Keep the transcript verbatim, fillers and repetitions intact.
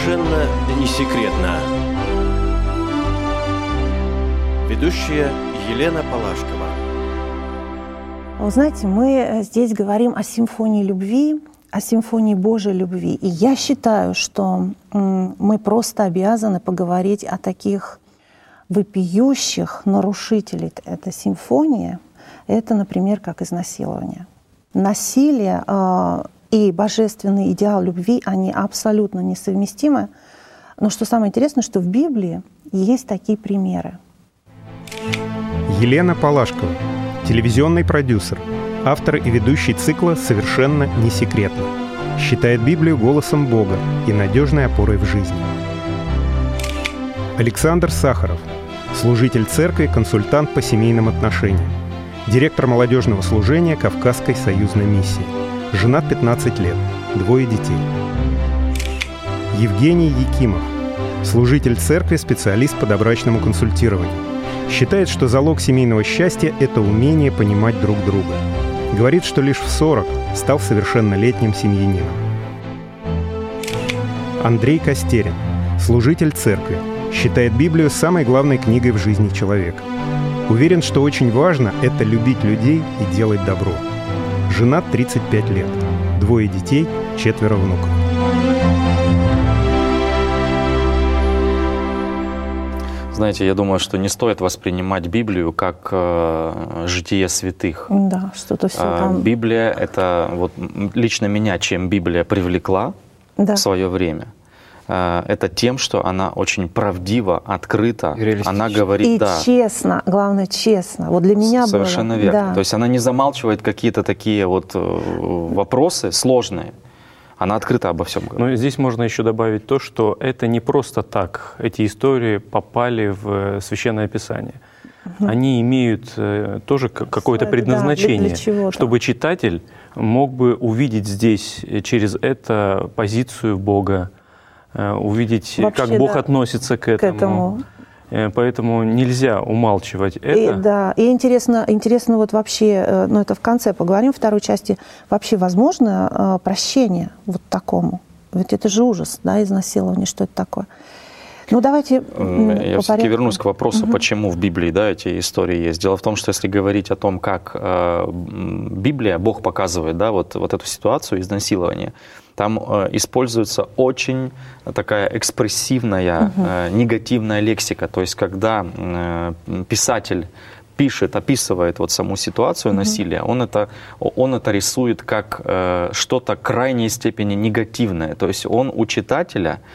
Совершенно не секретно. Ведущая Елена Палашкова. Вы знаете, мы здесь говорим о симфонии любви, о симфонии Божьей любви. И я считаю, что мы просто обязаны поговорить о таких вопиющих нарушителей этой симфонии. Это, например, как изнасилование. Насилие э, и божественный идеал любви, они абсолютно несовместимы. Но что самое интересное, что в Библии есть такие примеры. Елена Палашкова, телевизионный продюсер, автор и ведущий цикла «Совершенно не секретно». Считает Библию голосом Бога и надежной опорой в жизни. Александр Сахаров, служитель церкви, консультант по семейным отношениям, директор молодежного служения Кавказской союзной миссии. Женат пятнадцать лет, двое детей. Евгений Якимов, служитель церкви, специалист по добрачному консультированию. Считает, что залог семейного счастья – это умение понимать друг друга. Говорит, что лишь в сорок стал совершеннолетним семьянином. Андрей Костерин, служитель церкви, считает Библию самой главной книгой в жизни человека. Уверен, что очень важно – это любить людей и делать добро. Женат тридцать пять лет, двое детей, четверо внуков. Знаете, я думаю, что не стоит воспринимать Библию как э, житие святых. Да, что-то все э, там. Библия — это вот лично меня, чем Библия привлекла да. в свое время. Э, это тем, что она очень правдива, открыта. Она говорит, и да. честно, главное, честно. Вот для меня Совершенно было. верно. Да. То есть она не замалчивает какие-то такие вот вопросы сложные. Она открыто обо всем говорит. Но здесь можно еще добавить то, что это не просто так. Эти истории попали в Священное Писание. Угу. Они имеют э, тоже какое-то предназначение, да, для, для чтобы читатель мог бы увидеть здесь через это позицию Бога, э, увидеть, вообще, как Бог да, относится к этому. К этому. Поэтому нельзя умалчивать это. И, да, и интересно, интересно вот вообще, ну это в конце поговорим, в второй части, вообще возможно прощение вот такому? Ведь это же ужас, да, изнасилование, что это такое? Ну давайте Я все-таки вернусь к вопросу, угу. почему в Библии, да, эти истории есть. Дело в том, что если говорить о том, как э, Библия, Бог показывает, да, вот, вот эту ситуацию изнасилования, там э, используется очень такая экспрессивная, угу. э, негативная лексика. То есть, когда э, писатель пишет, описывает вот саму ситуацию угу. насилия, он это, он это рисует как э, что-то крайней степени негативное. То есть он у читателя